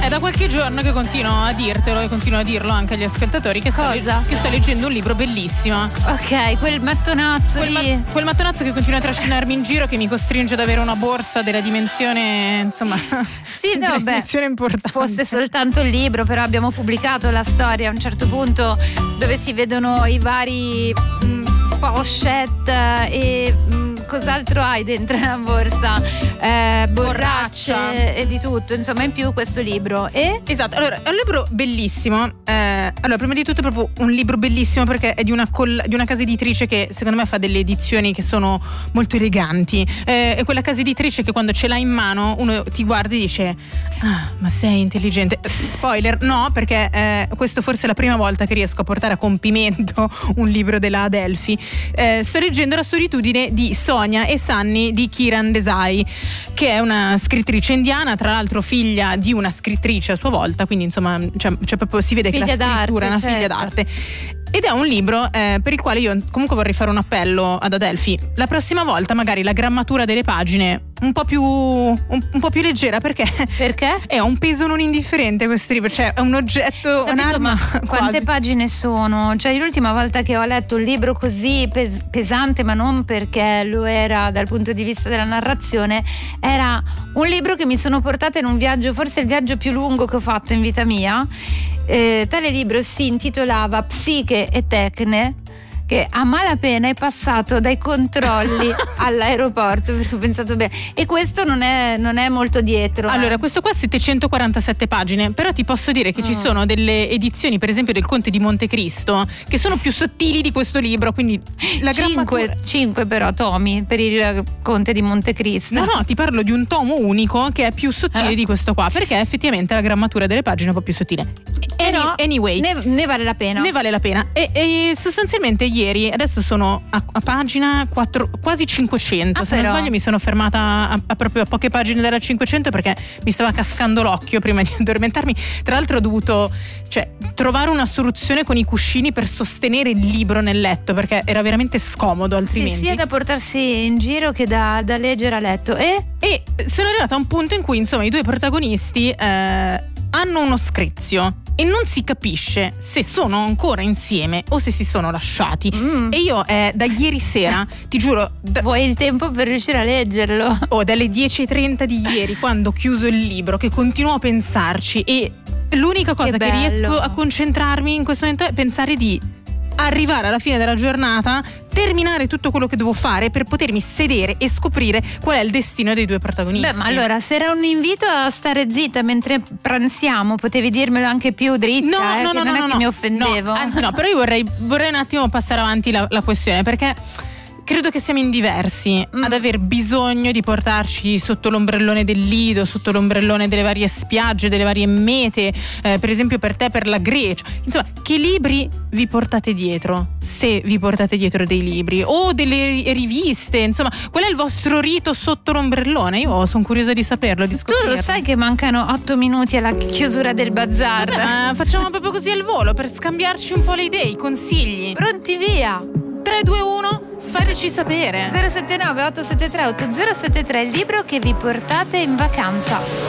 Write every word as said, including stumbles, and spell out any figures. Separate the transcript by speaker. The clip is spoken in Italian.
Speaker 1: da qualche giorno che continuo a dirtelo e continuo a dirlo anche agli ascoltatori che sto,
Speaker 2: Cosa?
Speaker 1: che sto leggendo un libro bellissimo.
Speaker 2: Ok, quel mattonazzo
Speaker 1: Quel,
Speaker 2: lì.
Speaker 1: ma- quel mattonazzo che continua a trascinarmi in giro, che mi costringe ad avere una borsa della dimensione, insomma,
Speaker 2: Sì, no,
Speaker 1: della
Speaker 2: beh,
Speaker 1: dimensione importante.
Speaker 2: fosse soltanto il libro, però abbiamo pubblicato la storia a un certo punto dove si vedono i vari mh, pochette e mh, cos'altro hai dentro la borsa, eh, borracce
Speaker 1: Borraccia.
Speaker 2: e di tutto, insomma, in più questo libro. E
Speaker 1: Esatto, allora è un libro bellissimo. Eh, allora, prima di tutto è proprio un libro bellissimo perché è di una, coll- di una casa editrice che secondo me fa delle edizioni che sono molto eleganti. Eh, è quella casa editrice che quando ce l'ha in mano uno ti guarda e dice: ah, ma sei intelligente. Spoiler, no, perché eh, questo forse è la prima volta che riesco a portare a compimento un libro della Adelphi. Eh, sto leggendo La solitudine di Sonia e Sunny di Kiran Desai, che è una scrittrice indiana, tra l'altro figlia di una scrittrice a sua volta, quindi insomma cioè, cioè proprio si vede
Speaker 2: Figlia
Speaker 1: che la scrittura
Speaker 2: d'arte,
Speaker 1: è una figlia
Speaker 2: certo.
Speaker 1: d'arte. Ed è un libro eh, per il quale io comunque vorrei fare un appello ad Adelphi. La prossima volta magari la grammatura delle pagine un po' più un, un po' più leggera, perché
Speaker 2: perché?
Speaker 1: è un peso non indifferente questo libro, cioè è un oggetto,
Speaker 2: Capito,
Speaker 1: un'arma.
Speaker 2: ma
Speaker 1: quasi.
Speaker 2: quante pagine sono? Cioè, l'ultima volta che ho letto un libro così pes- pesante, ma non perché lo era dal punto di vista della narrazione, era un libro che mi sono portata in un viaggio, forse il viaggio più lungo che ho fatto in vita mia. Eh, tale libro si intitolava Psiche e Tecne, che a malapena è passato dai controlli all'aeroporto, perché ho pensato bene, e questo non è, non è molto dietro.
Speaker 1: Allora,
Speaker 2: eh.
Speaker 1: questo qua ha settecentoquarantasette pagine, però ti posso dire che ci
Speaker 2: Mm.
Speaker 1: sono delle edizioni, per esempio del Conte di Montecristo, che sono più sottili di questo libro, quindi la grammatura...
Speaker 2: cinque, cinque però tomi per il Conte di Montecristo.
Speaker 1: No, no, ti parlo di un tomo unico che è più sottile
Speaker 2: Eh.
Speaker 1: di questo qua, perché effettivamente la grammatura delle pagine è un po' più sottile. Any-
Speaker 2: Però
Speaker 1: anyway,
Speaker 2: ne, ne vale la pena.
Speaker 1: ne vale la pena. E, e sostanzialmente ieri, adesso sono a, a pagina quattro, quasi cinquecento.
Speaker 2: Ah,
Speaker 1: Se non
Speaker 2: però.
Speaker 1: sbaglio mi sono fermata a, a proprio a poche pagine dalla cinquecento perché mi stava cascando l'occhio prima di addormentarmi. Tra l'altro ho dovuto cioè, trovare una soluzione con i cuscini per sostenere il libro nel letto, perché era veramente scomodo
Speaker 2: Sì,
Speaker 1: altrimenti.
Speaker 2: sia da portarsi in giro che da, da leggere a letto. E
Speaker 1: E sono arrivata a un punto in cui insomma i due protagonisti eh, hanno uno screzio e non si capisce se sono ancora insieme o se si sono lasciati.
Speaker 2: mm,
Speaker 1: E io eh, da ieri sera, ti giuro, da,
Speaker 2: vuoi il tempo per riuscire a leggerlo?
Speaker 1: oh, dalle dieci e trenta di ieri, quando ho chiuso il libro, che continuo a pensarci, e l'unica cosa che,
Speaker 2: bello.
Speaker 1: riesco a concentrarmi in questo momento è pensare di arrivare alla fine della giornata, terminare tutto quello che devo fare per potermi sedere e scoprire qual è il destino dei due protagonisti.
Speaker 2: Beh, ma allora, se era un invito a stare zitta mentre pranziamo, potevi dirmelo anche più dritta,
Speaker 1: No,
Speaker 2: eh,
Speaker 1: no,
Speaker 2: che
Speaker 1: no,
Speaker 2: non
Speaker 1: no,
Speaker 2: è
Speaker 1: no,
Speaker 2: che
Speaker 1: no.
Speaker 2: mi offendevo.
Speaker 1: No, anzi no, però io vorrei, vorrei un attimo passare avanti la, la questione, perché credo che siamo in diversi
Speaker 2: Mm.
Speaker 1: ad aver bisogno di portarci sotto l'ombrellone del Lido, sotto l'ombrellone delle varie spiagge, delle varie mete, eh, per esempio per te per la Grecia. Insomma, che libri vi portate dietro? Se vi portate dietro dei libri o delle riviste, insomma, qual è il vostro rito sotto l'ombrellone? Io sono curiosa di saperlo, di
Speaker 2: Tu
Speaker 1: scoprirlo.
Speaker 2: lo sai che mancano otto minuti alla chiusura del bazar?
Speaker 1: Vabbè, ma facciamo proprio così al volo per scambiarci un po' le idee, i consigli.
Speaker 2: Pronti, via!
Speaker 1: tre, due, uno, fateci sapere.
Speaker 2: zero sette nove otto sette tre otto zero sette tre, il libro che vi portate in vacanza.